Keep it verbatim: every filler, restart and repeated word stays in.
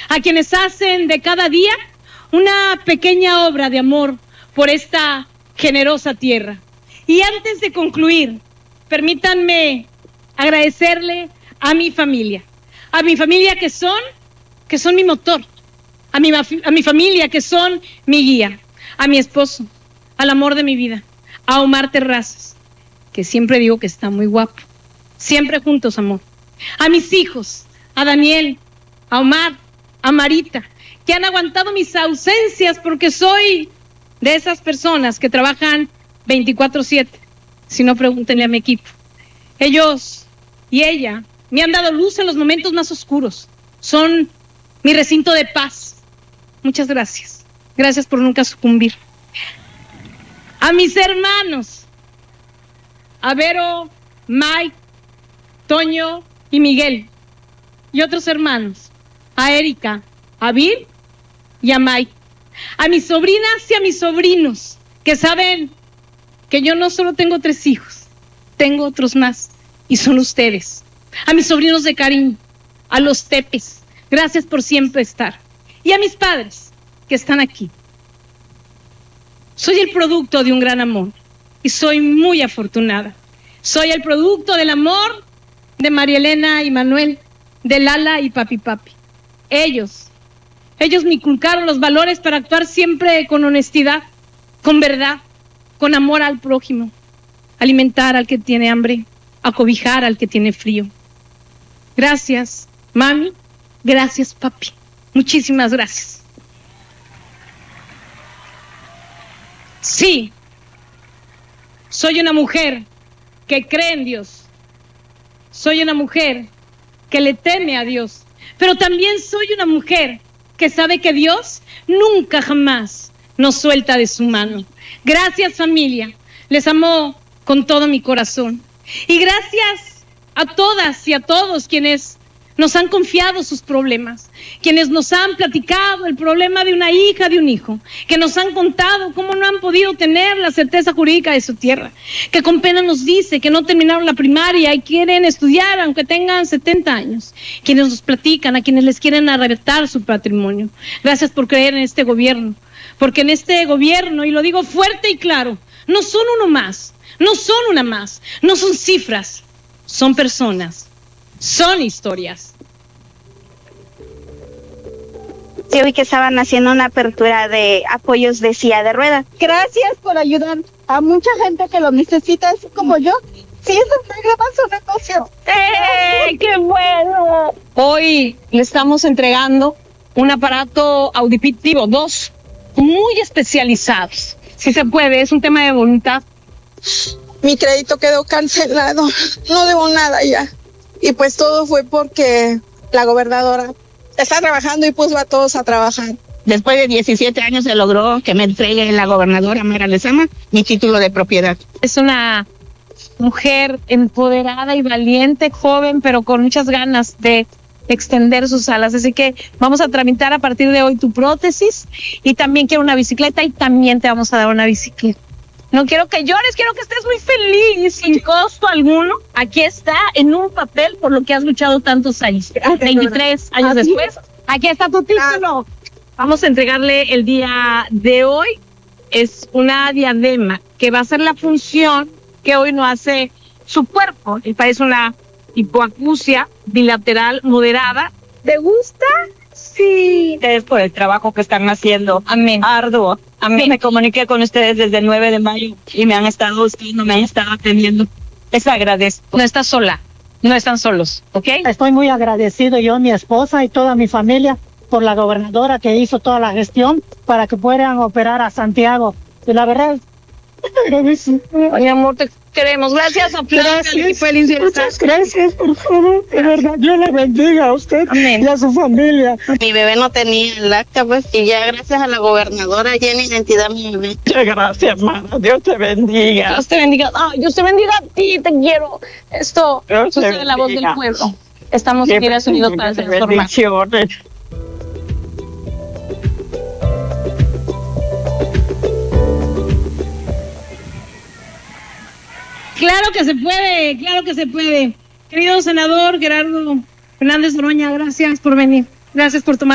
a quienes hacen de cada día una pequeña obra de amor por esta generosa tierra. Y antes de concluir, permítanme agradecerle a mi familia, a mi familia que son, que son mi motor, a mi, a mi familia que son mi guía, a mi esposo, al amor de mi vida, a Omar Terrazas, que siempre digo que está muy guapo, siempre juntos, amor, a mis hijos, a Daniel, a Omar, a Marita, que han aguantado mis ausencias porque soy de esas personas que trabajan veinticuatro siete, si no pregúntenle a mi equipo. Ellos y ella me han dado luz en los momentos más oscuros, son mi recinto de paz. Muchas gracias, gracias por nunca sucumbir. A mis hermanos, a Vero, Mike, Toño y Miguel, y otros hermanos, a Erika, a Bill y a Mike, a mis sobrinas y a mis sobrinos, que saben que yo no solo tengo tres hijos, tengo otros más, y son ustedes, a mis sobrinos de cariño, a los Tepes, gracias por siempre estar, y a mis padres, que están aquí. Soy el producto de un gran amor, y soy muy afortunada. Soy el producto del amor de María Elena y Manuel, de Lala y Papi Papi. Ellos, ellos me inculcaron los valores para actuar siempre con honestidad, con verdad, con amor al prójimo, alimentar al que tiene hambre, acobijar al que tiene frío. Gracias, mami, gracias, papi. Muchísimas gracias. Sí, soy una mujer que cree en Dios. Soy una mujer que le teme a Dios. Pero también soy una mujer que sabe que Dios nunca jamás nos suelta de su mano. Gracias, familia. Les amo con todo mi corazón. Y gracias a todas y a todos quienes nos han confiado sus problemas, quienes nos han platicado el problema de una hija, de un hijo, que nos han contado cómo no han podido tener la certeza jurídica de su tierra, que con pena nos dice que no terminaron la primaria y quieren estudiar aunque tengan setenta años, quienes nos platican, a quienes les quieren arrebatar su patrimonio. Gracias por creer en este gobierno, porque en este gobierno, y lo digo fuerte y claro, no son uno más, no son una más, no son cifras, son personas. Son historias. Sí, vi que estaban haciendo una apertura de apoyos de silla de ruedas. Gracias por ayudar a mucha gente que lo necesita, así como yo. Sí, eso entrega su negocio. ¡Eh! ¡Qué bueno! Hoy le estamos entregando un aparato auditivo, dos, muy especializados. Si se puede, es un tema de voluntad. Mi crédito quedó cancelado. No debo nada ya. Y pues todo fue porque la gobernadora está trabajando y puso a todos a trabajar. Después de diecisiete años se logró que me entregue la gobernadora Mara Lezama mi título de propiedad. Es una mujer empoderada y valiente, joven, pero con muchas ganas de extender sus alas. Así que vamos a tramitar a partir de hoy tu prótesis y también quiero una bicicleta y también te vamos a dar una bicicleta. No quiero que llores, quiero que estés muy feliz, sin costo alguno. Aquí está, en un papel, por lo que has luchado tantos años. veintitrés años después. Aquí está tu título. Vamos a entregarle el día de hoy. Es una diadema que va a hacer la función que hoy no hace su cuerpo. Y parece una hipoacusia bilateral moderada. ¿Te gusta? Sí. Ustedes por el trabajo que están haciendo. Amén. Arduo. Amén. Me comuniqué con ustedes desde el nueve de mayo y me han estado buscando, me han estado atendiendo. Les agradezco. No estás sola, no están solos, ¿ok? Estoy muy agradecido yo, mi esposa y toda mi familia por la gobernadora que hizo toda la gestión para que puedan operar a Santiago. Y la verdad, agradezco. Ay, amor, te queremos. Gracias, Gracias. Feliz día. Muchas gracias, por favor. De verdad, Dios le bendiga a usted. Amén. Y a su familia. Mi bebé no tenía el acta, pues, y ya gracias a la gobernadora tiene identidad mi bebé. Muchas gracias, hermana. Dios te bendiga. Dios te bendiga. Ay, Dios te bendiga a ti, te quiero. Esto sucede en la voz del pueblo. Estamos unidas unidos para el Señor. Bendiciones. Claro que se puede, claro que se puede. Querido senador Gerardo Fernández Noroña, gracias por venir. Gracias por tomar